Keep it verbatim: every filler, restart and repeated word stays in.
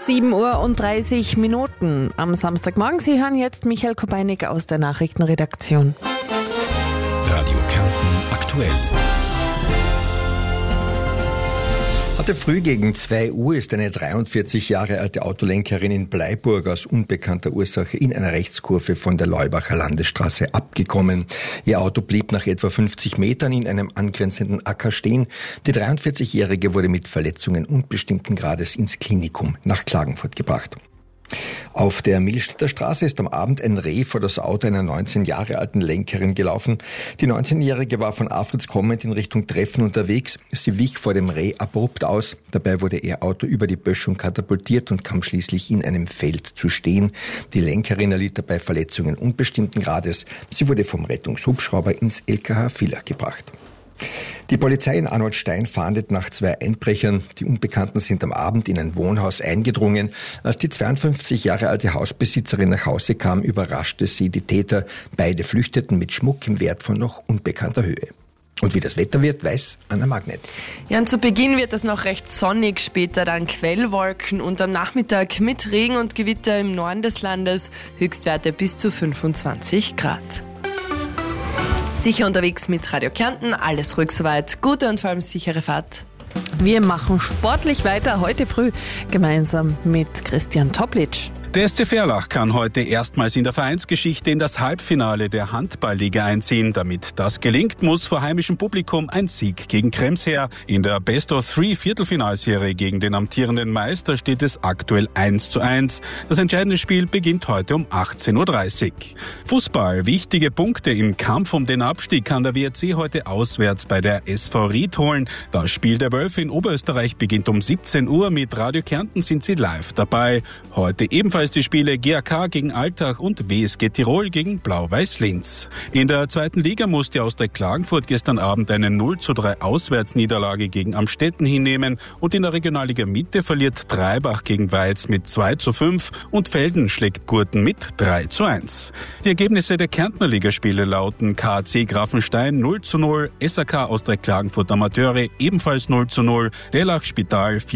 sieben Uhr und dreißig Minuten am Samstagmorgen. Sie hören jetzt Michael Kubeinig aus der Nachrichtenredaktion. Radio Kärnten aktuell. Heute früh gegen zwei Uhr ist eine dreiundvierzig Jahre alte Autolenkerin in Bleiburg aus unbekannter Ursache in einer Rechtskurve von der Leubacher Landesstraße abgekommen. Ihr Auto blieb nach etwa fünfzig Metern in einem angrenzenden Acker stehen. Die dreiundvierzigjährige wurde mit Verletzungen unbestimmten Grades ins Klinikum nach Klagenfurt gebracht. Auf der Millstätter Straße ist am Abend ein Reh vor das Auto einer neunzehn Jahre alten Lenkerin gelaufen. Die neunzehnjährige war von Afritz kommend in Richtung Treffen unterwegs. Sie wich vor dem Reh abrupt aus. Dabei wurde ihr Auto über die Böschung katapultiert und kam schließlich in einem Feld zu stehen. Die Lenkerin erlitt dabei Verletzungen unbestimmten Grades. Sie wurde vom Rettungshubschrauber ins L K H Villach gebracht. Die Polizei in Arnoldstein fahndet nach zwei Einbrechern. Die Unbekannten sind am Abend in ein Wohnhaus eingedrungen. Als die zweiundfünfzig Jahre alte Hausbesitzerin nach Hause kam, überraschte sie die Täter. Beide flüchteten mit Schmuck im Wert von noch unbekannter Höhe. Und wie das Wetter wird, weiß Anna Magnet. Ja, und zu Beginn wird es noch recht sonnig, später dann Quellwolken und am Nachmittag mit Regen und Gewitter im Norden des Landes Höchstwerte bis zu fünfundzwanzig Grad. Sicher unterwegs mit Radio Kärnten, alles ruhig soweit, gute und vor allem sichere Fahrt. Wir machen sportlich weiter heute früh gemeinsam mit Christian Toplitsch. Der S C Verlach kann heute erstmals in der Vereinsgeschichte in das Halbfinale der Handballliga einziehen. Damit das gelingt, muss vor heimischem Publikum ein Sieg gegen Krems her. In der Best-of-Three-Viertelfinalserie gegen den amtierenden Meister steht es aktuell eins zu eins. Das entscheidende Spiel beginnt heute um achtzehn Uhr dreißig. Fußball. Wichtige Punkte im Kampf um den Abstieg kann der W R C heute auswärts bei der S V Ried holen. Das Spiel der Wölfe in Oberösterreich beginnt um siebzehn Uhr. Mit Radio Kärnten sind sie live dabei. Heute ebenfalls die Spiele G A K gegen Altach und W S G Tirol gegen Blau-Weiß Linz. In der zweiten Liga musste Austria Klagenfurt gestern Abend eine null zu drei Auswärtsniederlage gegen Amstetten hinnehmen und in der Regionalliga Mitte verliert Treibach gegen Weiz mit zwei zu fünf und Velden schlägt Gurten mit drei zu eins. Die Ergebnisse der Kärntner Ligaspiele lauten K A C Grafenstein null zu null, S A K Austria Klagenfurt Amateure ebenfalls null zu null, Dellach Spital